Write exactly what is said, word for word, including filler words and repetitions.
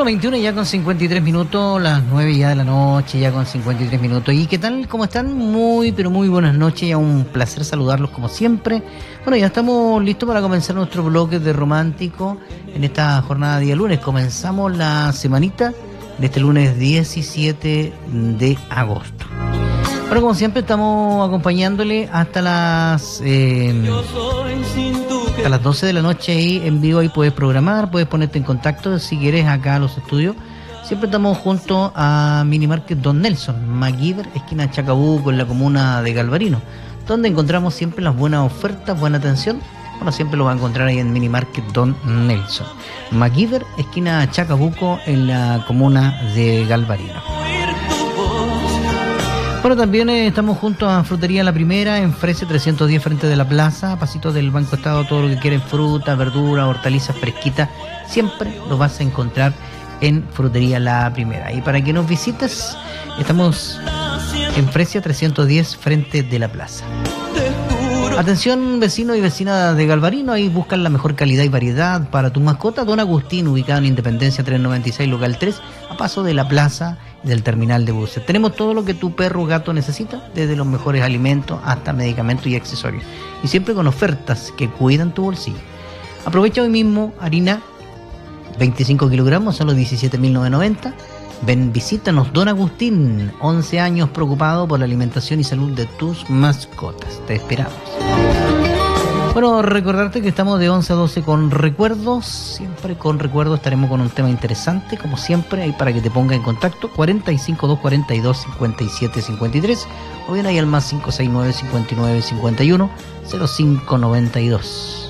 Bueno, veintiuno ya con cincuenta y tres minutos, las nueve ya de la noche, ya con cincuenta y tres minutos. ¿Y qué tal? ¿Cómo están? Muy, pero muy buenas noches. Ya un placer saludarlos como siempre. Bueno, ya estamos listos para comenzar nuestro bloque de Romántico en esta jornada de día lunes. Comenzamos la semanita de este lunes diecisiete de agosto. Bueno, como siempre estamos acompañándole hasta las eh, hasta las doce de la noche ahí en vivo. Ahí puedes programar, puedes ponerte en contacto si quieres acá a los estudios. Siempre estamos junto a Minimarket Don Nelson, MacGyver, esquina Chacabuco, en la comuna de Galvarino, donde encontramos siempre las buenas ofertas, buena atención. Bueno, siempre lo va a encontrar ahí en Minimarket Don Nelson, MacGyver, esquina Chacabuco, en la comuna de Galvarino. Bueno, también eh, estamos junto a Frutería La Primera, en Frese trescientos diez, frente de la plaza, pasito del Banco Estado. Todo lo que quieren, fruta, verdura, hortalizas fresquitas, siempre lo vas a encontrar en Frutería La Primera. Y para que nos visites, estamos en Frese trescientos diez, frente de la plaza. Atención, vecino y vecina de Galvarino, ahí buscan la mejor calidad y variedad para tu mascota. Don Agustín, ubicado en Independencia trescientos noventa y seis, local tres, a paso de la plaza del terminal de buses. Tenemos todo lo que tu perro o gato necesita, desde los mejores alimentos hasta medicamentos y accesorios, y siempre con ofertas que cuidan tu bolsillo. Aprovecha hoy mismo harina veinticinco kilogramos, solo diecisiete mil novecientos noventa. Ven, visítanos. Don Agustín, once años preocupado por la alimentación y salud de tus mascotas. Te esperamos. Bueno, recordarte que estamos de once a doce con recuerdos. Siempre con recuerdos estaremos con un tema interesante, como siempre, ahí para que te ponga en contacto. cuarenta y cinco, doscientos cuarenta y dos, cincuenta y siete cincuenta y tres, o bien ahí al más cinco seis nueve, cincuenta y nueve, cincuenta y uno, cero cinco noventa y dos.